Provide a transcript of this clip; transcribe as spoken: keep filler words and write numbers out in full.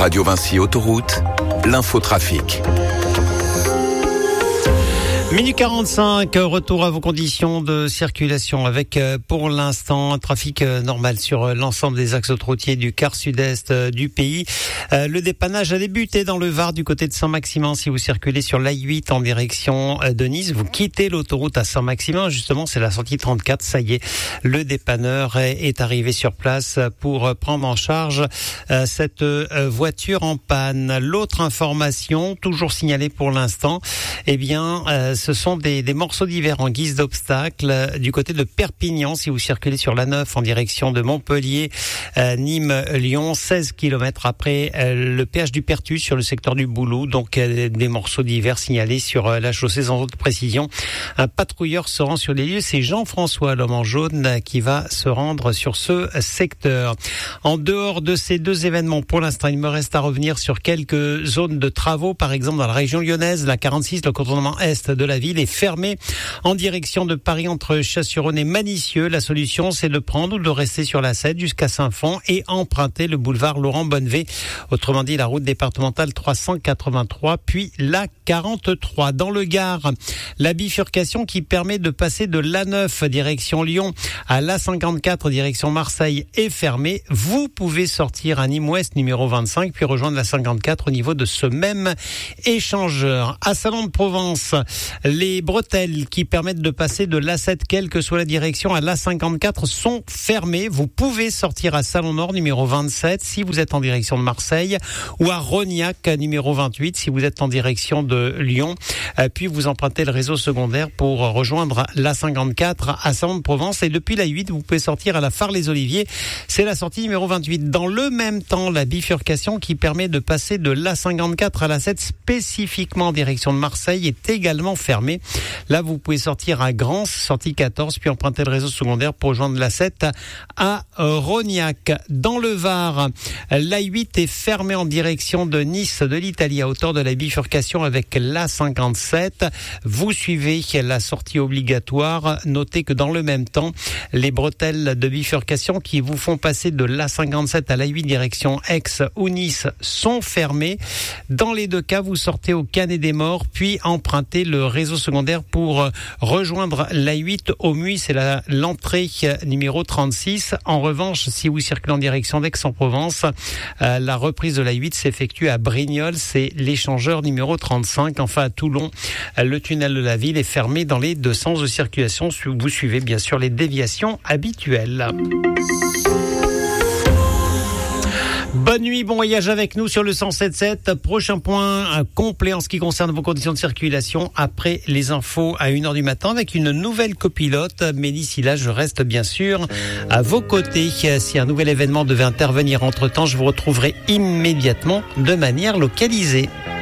Radio Vinci Autoroute, l'infotrafic. Minute quarante-cinq, retour à vos conditions de circulation avec pour l'instant un trafic normal sur l'ensemble des axes autoroutiers du quart sud-est du pays. Le dépannage a débuté dans le Var du côté de Saint-Maximin. Si vous circulez sur l'A huit en direction de Nice, vous quittez l'autoroute à Saint-Maximin. Justement, c'est la sortie trente-quatre. Ça y est, le dépanneur est arrivé sur place pour prendre en charge cette voiture en panne. L'autre information, toujours signalée pour l'instant, eh bien, ce sont des, des morceaux d'hiver en guise d'obstacle du côté de Perpignan. Si vous circulez sur l'A neuf en direction de Montpellier, euh, Nîmes, Lyon, seize kilomètres après euh, le péage du Pertus sur le secteur du Boulou. Donc euh, des morceaux d'hiver signalés sur euh, la chaussée sans autre précision. Un patrouilleur se rend sur les lieux. C'est Jean-François, l'homme en jaune, qui va se rendre sur ce secteur. En dehors de ces deux événements, pour l'instant, il me reste à revenir sur quelques zones de travaux. Par exemple, dans la région lyonnaise, la quarante-six, le contournement est de la ville est fermée en direction de Paris entre Chasse-sur-Rhône et Manicieux. La solution, c'est de prendre ou de rester sur la sept jusqu'à Saint-Fond et emprunter le boulevard Laurent Bonnevet. Autrement dit, la route départementale trois cent quatre-vingt-trois, puis la quarante-trois. Dans le Gard, la bifurcation qui permet de passer de l'A neuf direction Lyon à l'A cinquante-quatre direction Marseille est fermée. Vous pouvez sortir à Nîmes-Ouest numéro vingt-cinq, puis rejoindre la cinquante-quatre au niveau de ce même échangeur. À Salon de Provence, les bretelles qui permettent de passer de l'A sept, quelle que soit la direction, à l'A cinquante-quatre sont fermées. Vous pouvez sortir à Salon Nord numéro vingt-sept si vous êtes en direction de Marseille, ou à Rognac numéro vingt-huit si vous êtes en direction de Lyon. Puis vous empruntez le réseau secondaire pour rejoindre l'A cinquante-quatre à Salon de Provence. Et depuis l'A huit, vous pouvez sortir à la Phare-les-Oliviers. C'est la sortie numéro vingt-huit. Dans le même temps, la bifurcation qui permet de passer de l'A cinquante-quatre à l'A sept spécifiquement en direction de Marseille est également fermé. Là, vous pouvez sortir à Grans, sortie quatorze, puis emprunter le réseau secondaire pour rejoindre l'A sept à Rognac. Dans le Var, l'A huit est fermée en direction de Nice, de l'Italie, à hauteur de la bifurcation avec l'A cinquante-sept. Vous suivez la sortie obligatoire. Notez que dans le même temps, les bretelles de bifurcation qui vous font passer de l'A cinquante-sept à l'A huit direction Aix ou Nice sont fermées. Dans les deux cas, vous sortez au Canet des Morts, puis empruntez le réseau secondaire pour rejoindre l'A huit au Muy, c'est la, l'entrée numéro trente-six. En revanche, si vous circulez en direction d'Aix-en-Provence, euh, la reprise de l'A huit s'effectue à Brignoles, c'est l'échangeur numéro trente-cinq. Enfin, à Toulon, le tunnel de la ville est fermé dans les deux sens de circulation. Vous suivez bien sûr les déviations habituelles. Bonne nuit, bon voyage avec nous sur le cent sept sept. Prochain point complet en ce qui concerne vos conditions de circulation après les infos à une heure du matin avec une nouvelle copilote. Mais d'ici là, je reste bien sûr à vos côtés. Si un nouvel événement devait intervenir entre-temps, je vous retrouverai immédiatement de manière localisée.